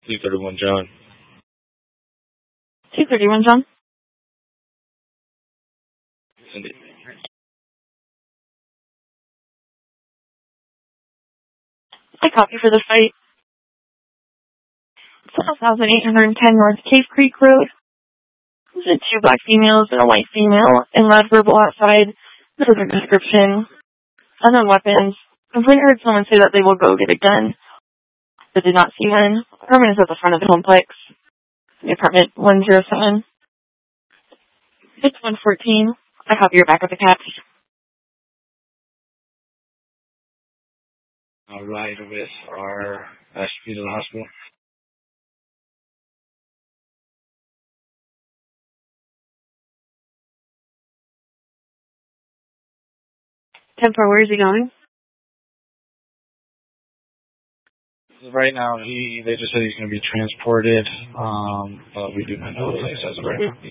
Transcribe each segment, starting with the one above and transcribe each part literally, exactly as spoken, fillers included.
two thirty-one John. two thirty-one John. Cindy. I copy for the site. twelve thousand eight hundred ten North Cave Creek Road. There's two black females and a white female in loud verbal outside. This is a description. Unknown weapons. Complaint heard someone say that they will go get a gun, but did not see one. Apartment is at the front of the complex. The apartment one oh seven. It's one fourteen. I copy your back of the cat. All right, with our S P to the hospital. Tempo, where is he going? Right now, he they just said he's going to be transported, um, but we do not know the place as of right now.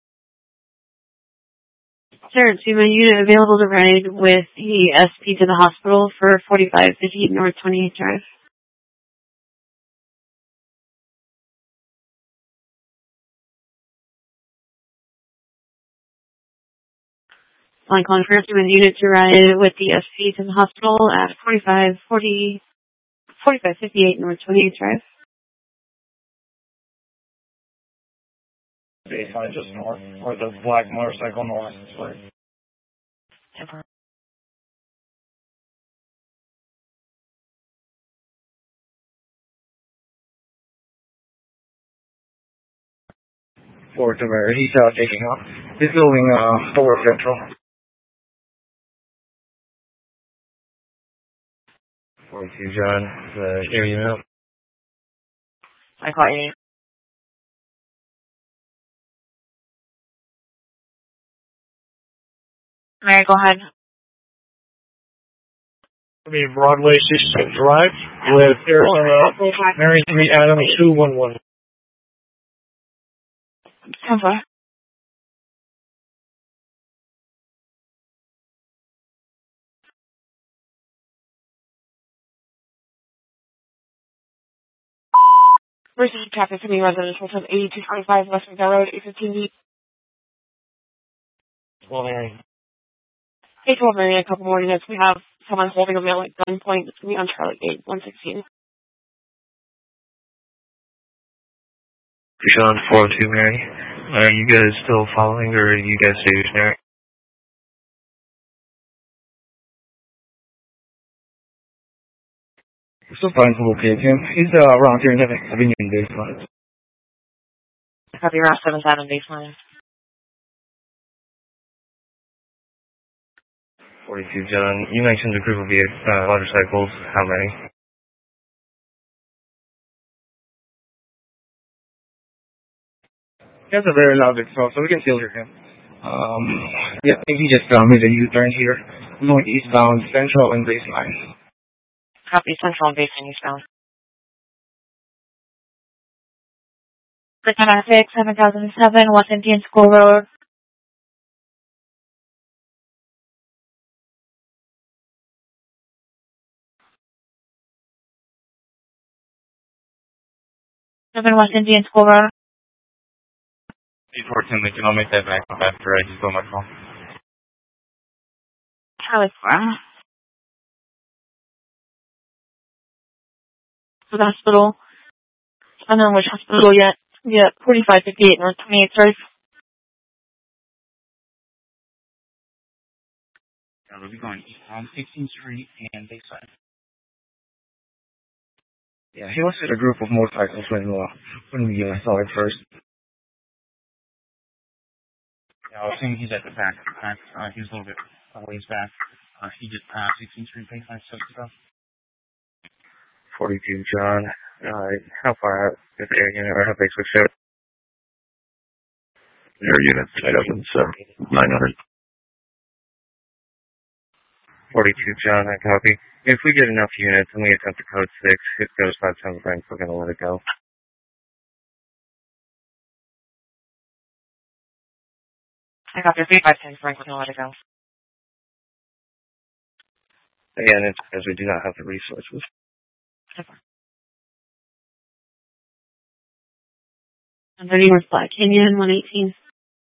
Sir, do you have a unit available to ride with the S P to the hospital for forty-five fifty-eight North twenty-eighth Drive? I'm calling for a unit to ride with the S P to the hospital at forty-five forty, forty-five fifty-eight North twenty-eighth Drive. Baseline just north, or the black motorcycle north. Temper. Forward to where he's uh, taking off. He's building uh, forward central. forty-two John, the area now. I caught you. Mary, go ahead. I mean, Broadway sixty-six Drive with Harrison, Mary Three Adam two one one. Temper. Receive traffic to me residential from eighty-two twenty-five West McDowell Road, eight fifteen D. Well, Mary. Hey, twelve Mary, in a couple more minutes. We have someone holding a male at gunpoint. It's going to be on Charlotte Gate, one sixteen. Sean, four oh two Mary. Are you guys still following, or are you guys stationary? We're still trying to locate him. He's uh, around here in Heaven Avenue in baseline. Copy around seven seven baseline. forty-two John, you mentioned a group of uh, motorcycles. How many? He has a very loud exhaust, so we can still hear him. Um, yeah, I think he just uh, made a U-turn here. I'm going eastbound, central and baseline. Copy central and baseline eastbound. The traffic, seven thousand seven, West Indian School Road. seven West Indian School Road. eight fourteen, they can all make that back up after I just go my phone. Charlie Square. To the hospital. I don't know which hospital yet. Yeah, forty-five fifty-eight North twenty-eighth Drive. Yeah, we'll be going on sixteenth Street and baseline. Yeah, he was with a group of motorcycles when, uh, when we uh, saw it first. Yeah, I was saying he's at the back. back uh, he's a little bit a ways back. Uh, he just passed sixteenth Street baseline, so stuff. forty-two John. Uh, how far out is the air unit, or how big switched out? Air unit, eight oh seven, nine hundred. forty-two John, I copy. If we get enough units and we attempt to code six, it goes five times rank, we're going to let it go. I got your three five ten Frank, we're going to let it go. Again, it's because we do not have the resources. So far. thirty North Black Canyon, one eighteen.